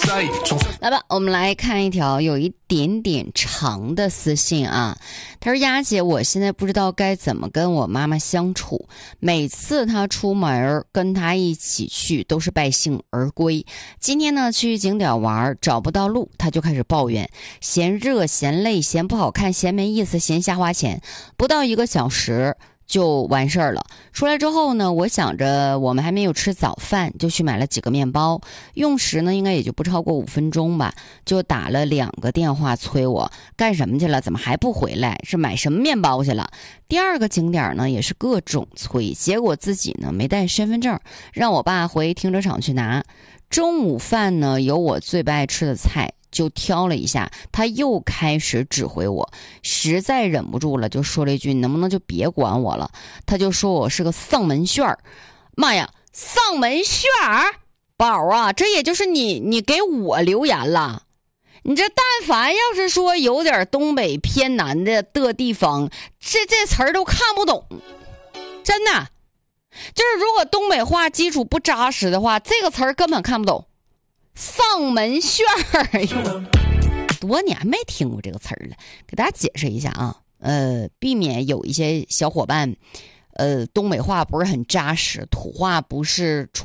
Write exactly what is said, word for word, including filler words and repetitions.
来吧，我们来看一条有一点点长的私信啊。他说：丫姐，我现在不知道该怎么跟我妈妈相处，每次她出门跟她一起去都是败兴而归。今天呢去景点玩找不到路，她就开始抱怨，嫌热嫌累嫌不好看嫌没意思嫌瞎花钱。不到一个小时就完事儿了。出来之后呢，我想着我们还没有吃早饭，就去买了几个面包，用时呢应该也就不超过五分钟吧，就打了两个电话催我干什么去了，怎么还不回来，是买什么面包去了。第二个景点呢也是各种催，结果自己呢没带身份证，让我爸回停车场去拿。中午饭呢有我最不爱吃的菜，就挑了一下，他又开始指挥我，实在忍不住了，就说了一句：“你能不能就别管我了？”他就说我是个丧门旋儿。妈呀，丧门旋儿，宝啊，这也就是你你给我留言了。你这但凡要是说有点东北偏南的的地方，这这词儿都看不懂，真的。就是如果东北话基础不扎实的话，这个词儿根本看不懂。丧门旋儿，多年没听过这个词儿了，给大家解释一下啊。呃，避免有一些小伙伴，呃，东北话不是很扎实，土话不是